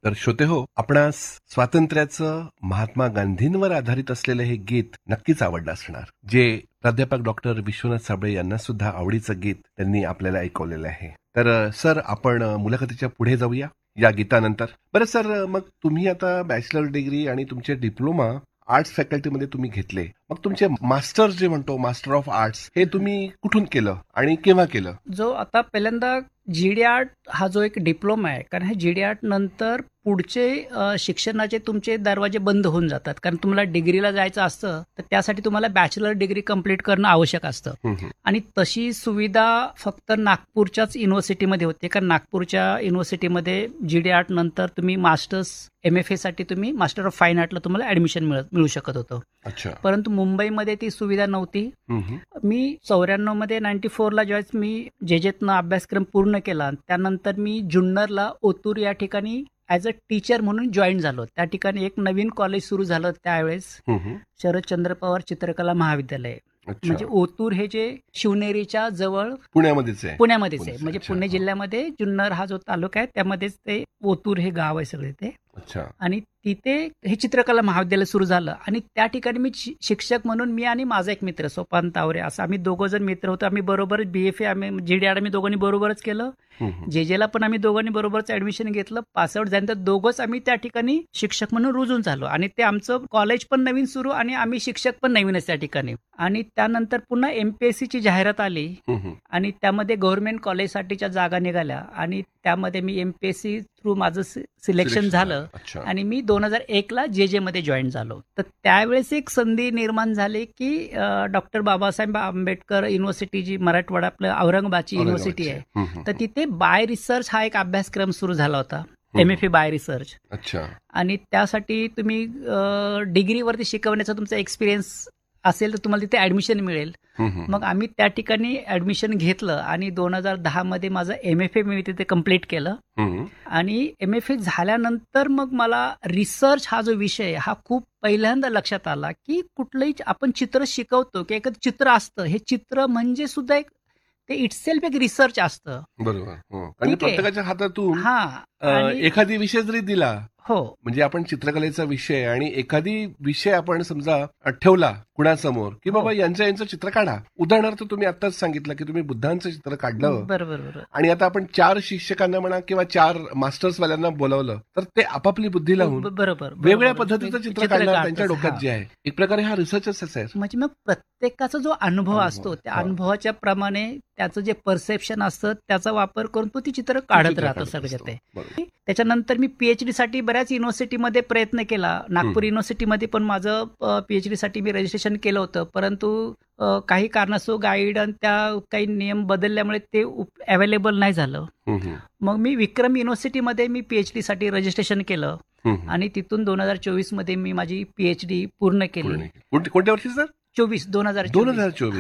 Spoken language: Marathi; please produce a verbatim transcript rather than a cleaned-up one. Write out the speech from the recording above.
तर श्रोते हो, आपणास स्वातंत्र्याचं महात्मा गांधींवर आधारित असलेलं हे गीत नक्कीच आवडलं असणार, जे प्राध्यापक डॉक्टर विश्वनाथ साबळे यांना सुद्धा आवडीचं गीत त्यांनी आपल्याला ऐकवलेलं आहे. तर सर, आपण मुलाखतीच्या पुढे जाऊया या गीतानंतर. बरं सर, मग तुम्ही आता बॅचलर डिग्री आणि तुमचे डिप्लोमा आर्ट्स फॅकल्टीमध्ये तुम्ही घेतले, मग तुमचे मास्टर जे म्हणतो मास्टर ऑफ आर्ट्स, हे तुम्ही कुठून केलं आणि केव्हा केलं? जो आता पहिल्यांदा जीडी आर्ट हा जो एक डिप्लोमा आहे, कारण हे जीडी आर्ट नंतर पुढचे अ, शिक्षणाचे तुमचे दरवाजे बंद होऊन जातात. कारण तुम्हाला डिग्रीला जायचं असतं तर त्यासाठी तुम्हाला बॅचलर डिग्री कंप्लीट करणं आवश्यक असतं. हं, हं. आणि तशी सुविधा फक्त नागपूरच्याच युनिव्हर्सिटीमध्ये होते, कारण नागपूरच्या युनिव्हर्सिटीमध्ये जीडी आर्ट नंतर तुम्ही मास्टर्स एम एफ ए साठी तुम्ही मास्टर ऑफ फाईन आर्टला तुम्हाला ऍडमिशन मिळत मिळू शकत होतं. अच्छा. परंतु मुंबईमध्ये ती सुविधा नव्हती. हं, हं. मी चौऱ्याण्णव मध्ये नाईन्टी फोरला ज्यावेळेस मी जेजेतनं अभ्यासक्रम पूर्ण केला, त्यानंतर मी जुन्नरला ओतूर या ठिकाणी ॲज अ टीचर म्हणून जॉईन झालो. त्या ठिकाणी एक नवीन कॉलेज सुरू झालं त्यावेळेस, हं, हं. शरदचंद्र पवार चित्रकला महाविद्यालय. अच्छा. म्हणजे ओतूर हे जे शिवनेरीच्या जवळ पुण्यामध्येच आहे. पुण्यामध्येच आहे. पुण्याचं. म्हणजे अच्छा. पुणे जिल्ह्यामध्ये जुन्नर हा जो तालुका आहे त्यामध्येच ते ओतूर हे गाव आहे सगळे ते. अच्छा. आणि तिथे हे चित्रकला महाविद्यालय सुरू झालं आणि त्या ठिकाणी मी शि- शिक्षक म्हणून मी आणि माझा एक मित्र सोपान तावरे असं आम्ही दोघं जण मित्र होतो. आम्ही बरोबर बीएफए आम्ही जीडी आर्ट आम्ही दोघांनी बरोबरच केलं. हं, हं. जेजेला पण आम्ही दोघांनी बरोबरच ऍडमिशन घेतलं. पासआउट झाल्यानंतर दोघंच आम्ही त्या ठिकाणी शिक्षक म्हणून रुजून झालो आणि ते आमचं कॉलेज पण नवीन सुरू आणि आम्ही शिक्षक पण नवीनच त्या ठिकाणी. आणि त्यानंतर पुन्हा एमपीएससीची जाहिरात आली हं, हं. आणि त्यामध्ये गव्हर्नमेंट कॉलेजसाठीच्या जागा निघाल्या आणि त्यामध्ये मी एमपीएससी थ्रू माझं सिलेक्शन Selection झालं अच्छा. आणि मी दोन हजार एक ला जे जे मध्ये जॉईन झालो. तर त्यावेळेस एक संधी निर्माण झाली की डॉक्टर बाबासाहेब आंबेडकर युनिव्हर्सिटी जी मराठवाडा आपलं औरंगाबादची युनिव्हर्सिटी आहे, हं, हं. तर तिथे बाय रिसर्च हा एक अभ्यासक्रम सुरू झाला होता, हं. M F A bye research. अच्छा. आणि त्यासाठी तुम्ही अ, डिग्रीवरती शिकवण्याचा तुमचा एक्सपिरियन्स असेल तर तुम्हाला तिथे ऍडमिशन मिळेल. हं, हं. मग आम्ही त्या ठिकाणी ऍडमिशन घेतलं आणि दोन हजार दहा मध्ये माझं एम एफ ए मी तिथे कम्प्लीट केलं. हं, हं. आणि एम एफ ए झाल्यानंतर मग मला रिसर्च हा जो विषय हा खूप पहिल्यांदा लक्षात आला की कुठलंही आपण चित्र शिकवतो की एखादं चित्र असतं, हे चित्र म्हणजे सुद्धा एक ते इटसेल्फ एक रिसर्च असतं. बरोबर. हो. आणि ठीक आहे. प्रत्येकाच्या हातातून हा अ, आणि एखादी विषय जरी दिला, हो म्हणजे आपण चित्रकलेचा विषय आणि एखादी विषय आपण समजा ठेवला कुणासमोर की बाबा हो. यांचं यांचं चित्र काढा. उदाहरणार्थ तुम्ही आताच सांगितलं की तुम्ही बुद्धांचं चित्र काढलं बरोबर बरोबर आणि आता आपण चार शिक्षकांना म्हणा किंवा चार मास्टर्सवाल्यांना बोलावलं तर ते आपापली बुद्धी लावून ब- बरोबर वेगळ्या बरोबर. पद्धतीचं चित्र चित्र काढणार काढतोच, त्यांच्या डोक्यात हा. जे आहे. एक प्रकारे हा रिसर्चच आहे. म्हणजे मग प्रत्येकाचा जो अनुभव अनुभव, असतो त्या हा. अनुभवाच्या प्रमाणे त्याचं जे परसेप्शन असतं त्याचा वापर करून तो ती चित्र काढत चित्र राहतो काढत सगळं असतो. ते. बरोबर. त्याच्यानंतर मी पीएचडी साठी बऱ्याच युनिव्हर्सिटीमध्ये प्रयत्न केला. नागपूर युनिव्हर्सिटीमध्ये पण माझं पीएचडी साठी मी रजिस्ट्रेशन केलं होतं, परंतु अ, काही कारणास्तव गाईड आणि त्या काही नियम बदलल्यामुळे ते अवेलेबल नाही झालं. हं, हं. मग मी विक्रम युनिव्हर्सिटीमध्ये मी पीएचडी साठी रजिस्ट्रेशन केलं हं, हं. आणि तिथून दोन हजार चोवीस मध्ये मी माझी पीएचडी पूर्ण केली. पूर्ण. कोणत्या कोणत्या वर्षी सर? चोवीस दोन हजार दोन हजार चोवीस